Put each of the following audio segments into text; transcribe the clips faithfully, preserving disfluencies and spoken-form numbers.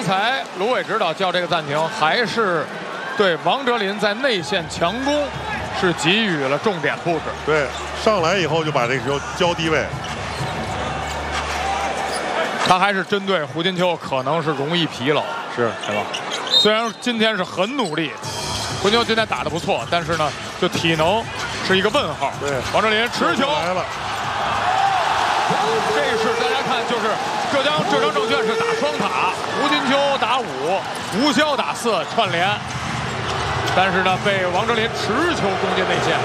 才卢伟指导叫这个暂停，还是对王哲林在内线强攻是给予了重点布置。 对，上来以后就把这个球交低位。 他还是针对胡金秋可能是容易疲劳， 是， 对吧？虽然今天是很努力，胡金秋今天打得不错，但是呢，就体能是一个问号。 对， 王哲林持球来了。 这是大家看，就是浙江浙江证券是打双塔，胡金秋打五，吴潇打四串联，但是呢被王哲林持球攻进内线，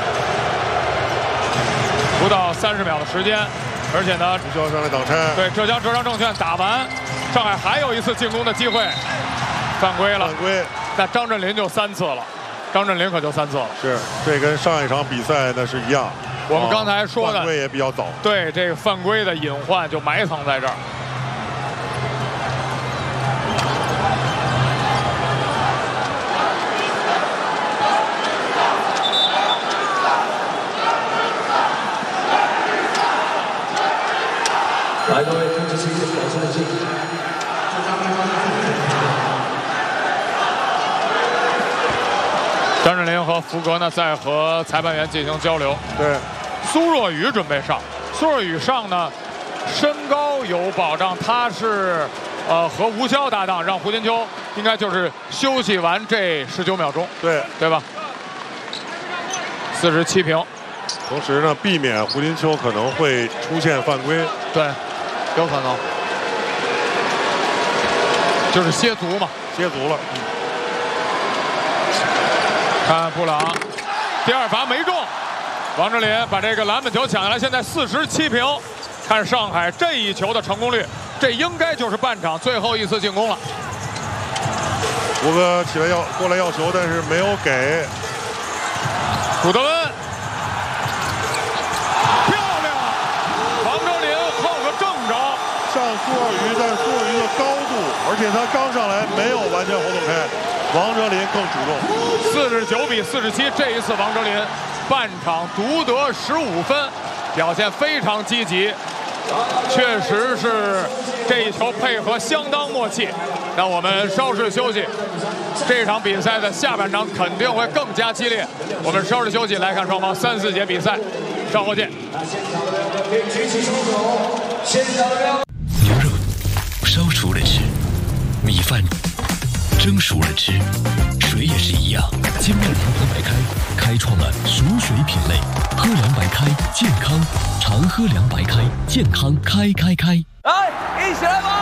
不到三十秒的时间，而且呢吴潇上来挡拆， 对浙江浙江证券打完，上海还有一次进攻的机会，犯规了， 犯规， 那张镇麟就三次了，张镇麟可就三次了， 是，这跟上一场比赛那是一样。 我们刚才说的犯规也比较早， 对这个犯规的隐患就埋藏在这儿。 来，各位控制器保持冷静。 张镇麟和福格呢在和裁判员进行交流。 对。 苏若雨准备上，苏若雨上呢，身高有保障，他是呃和吴潇搭档，让胡金秋应该就是休息完这十九秒钟， 对对吧？四十七平， 同时呢，避免胡金秋可能会出现犯规， 对，有可能，就是歇足嘛， 歇足了。嗯、 看布朗，第二罚没中。王哲林把这个篮板球抢下来，现在四十七平。看上海这一球的成功率，这应该就是半场最后一次进攻了。 胡哥起来要过来要球，但是没有给。 古德温，漂亮！王哲林后个正着， 上苏若雨，但苏若雨的高度，而且他刚上来没有完全活动开，王哲林更主动。 四十九比四十七，这一次王哲林半场独得十五分，表现非常积极，确实是这一球配合相当默契。那我们稍事休息，这场比赛的下半场肯定会更加激烈。我们稍事休息来看双方三四节比赛，稍后见。 牛肉烧熟了吃，米饭蒸熟了吃，水也是一样。金麦堂喝白开开创了熟水品类，喝凉白开健康，常喝凉白开健康开开开。 来，一起来吧！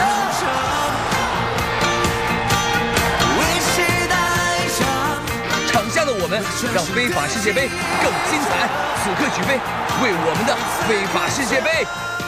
场下的我们让非法世界杯更精彩，此刻举杯，为我们的非法世界杯。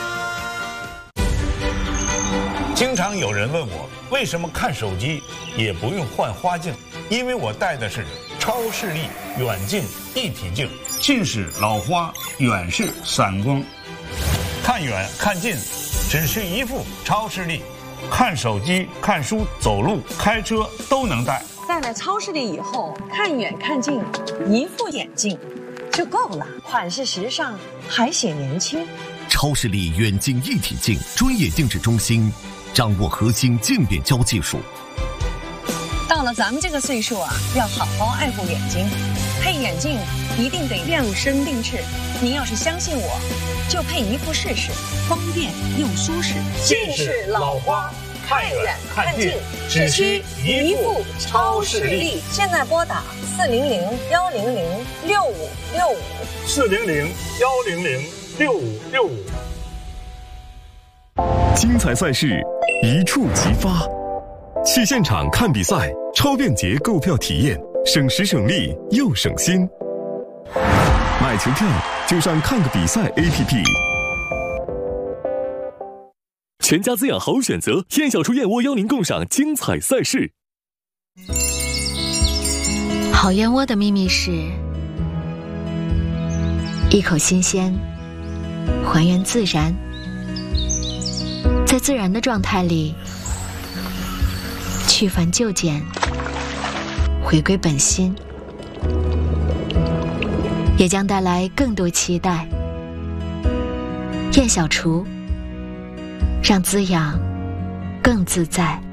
经常有人问我，为什么看手机也不用换花镜？因为我戴的是超视力远近一体镜，近视老花，远视散光，看远看近只需一副超视力，看手机、看书、走路、开车都能戴。 戴了超视力以后，看远看近，一副眼镜就够了，款式时尚，还显年轻。 超视力远近一体镜专业定制中心，掌握核心镜变焦技术。 到了咱们这个岁数啊，要好好爱护眼睛，配眼镜一定得量身定制。您要是相信我，就配一副试试，方便又舒适。 近视老花，看远看近，只需一副超视力。 现在拨打四零零幺零零六五六五， 四零零幺零零六五六五。 精彩赛事一触即发，去现场看比赛，超便捷购票体验，省时省力又省心。买球票就上看个比赛 A P P。全家滋养好选择，燕小厨燕窝邀您共赏精彩赛事。 好燕窝的秘密是一口新鲜，还原自然，在自然的状态里去繁就简，回归本心，也将带来更多期待。燕小厨，让滋养更自在。